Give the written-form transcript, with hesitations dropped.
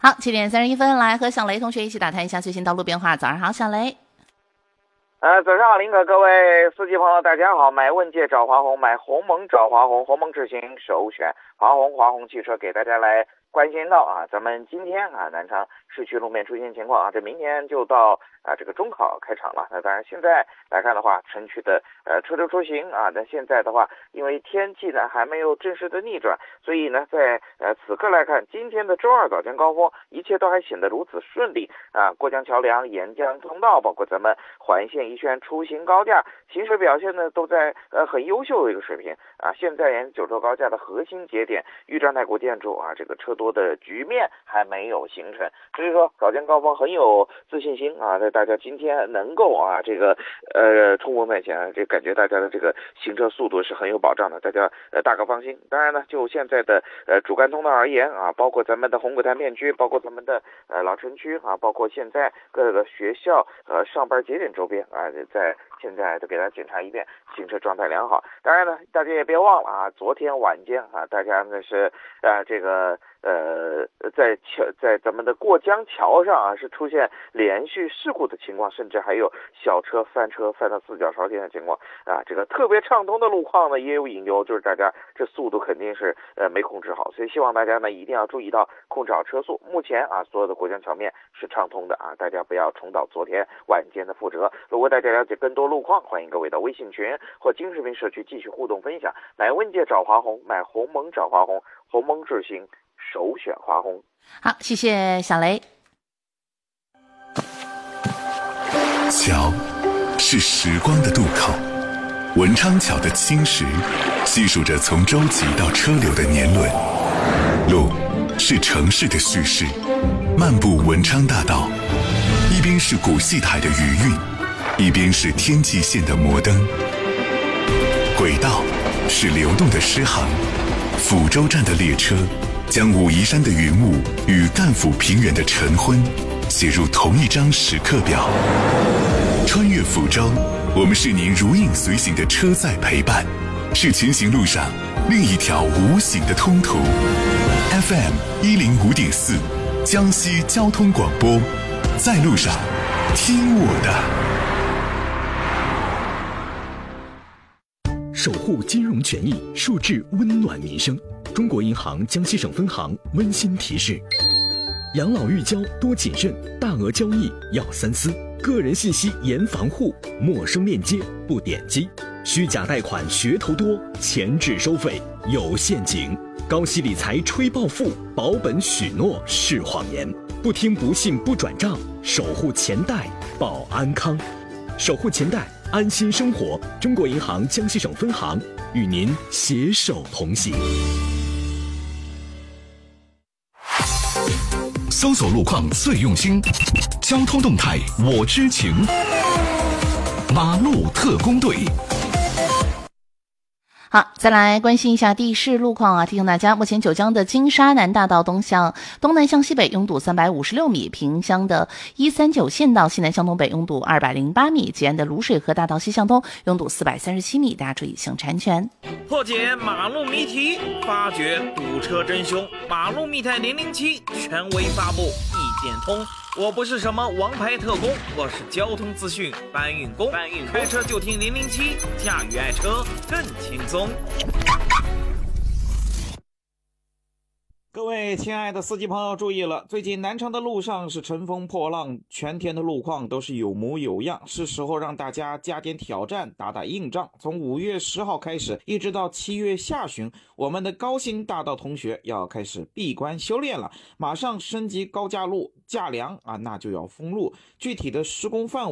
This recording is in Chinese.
好，7点31分，来和小雷同学一起打探一下最新道路变化。早上好，小雷。 早上好，林可，各位司机朋友，大家好。买问界找华虹，买鸿蒙找华虹，鸿蒙智行首选华虹。华虹汽车给大家来关心到咱们今天南昌市区路面出现情况这明天就到这个中考开场了。那当然现在来看的话，城区的车流出行但现在的话，因为天气呢还没有正式的逆转，所以呢在此刻来看，今天的周二早间高峰，一切都还显得如此顺利过江桥梁、沿江通道，包括咱们环线一线出行高架，行驶表现呢都在很优秀的一个水平现在沿九州高架的核心节点豫章太古建筑这个车多的局面还没有形成，所以说早间高峰很有自信心在大家今天能够这个冲锋在前，这感觉大家的这个行车速度是很有保障的，大家大可放心。当然呢，就现在的主干通道而言包括咱们的红谷潭片区，包括咱们的老城区包括现在各个学校上班节点周边在现在都给大家检查一遍，行车状态良好。当然呢，大家也别忘了昨天晚间大家呢是这个在咱们的过江桥上是出现连续事故的情况，甚至还有小车翻到四脚朝天的情况这个特别畅通的路况呢也有隐忧，就是大家这速度肯定是没控制好，所以希望大家呢一定要注意到控制好车速。目前所有的过江桥面是畅通的大家不要重蹈昨天晚间的覆辙。如果大家了解更多路况，欢迎各位到微信群或金视频社区继续互动分享。买问界找华虹，买鸿蒙找华虹，鸿蒙智行首选华虹。 好，谢谢小雷。 桥是时光的渡口，文昌桥的青石细数着从舟楫到车流的年轮。路是城市的叙事，漫步文昌大道，一边是古戏台的余韵，一边是天际线的摩登。轨道是流动的诗行，抚州站的列车将武夷山的云雾与赣抚平原的晨昏写入同一张时刻表。穿越抚州，我们是您如影随形的车载陪伴，是前行路上另一条无形的通途。FM 105.4，江西交通广播，在路上听我的。 守护金融权益，树质温暖民生。中国银行江西省分行温馨提示：养老育交多谨慎，大额交易要三思，个人信息严防护，陌生链接不点击，虚假贷款噱头多，前置收费有陷阱，高息理财吹暴富，保本许诺是谎言，不听不信不转账，守护钱袋保安康，守护钱袋安心生活。中国银行江西省分行与您携手同行。 搜索路况最用心，交通动态我知情。马路特工队。 好，再来关心一下地势路况提醒大家，目前九江的金沙南大道东南向西北拥堵356米，萍乡的139县道西南向东北拥堵208米，吉安的卤水河大道西向东拥堵437米，大家注意行车安全。 破解马路谜题，发掘堵车真凶，马路密探007权威发布，意见通。我不是什么王牌特工，我是交通资讯搬运工。开车就听007，驾驭爱车更轻松。各位亲爱的司机朋友注意了，最近南昌的路上是乘风破浪，全天的路况都是有模有样，是时候让大家加点挑战，打打硬仗。从5月10号开始，一直到7月下旬，我们的高新大道同学要开始闭关修炼了，马上升级高架路架梁那就要封路，具体的施工范围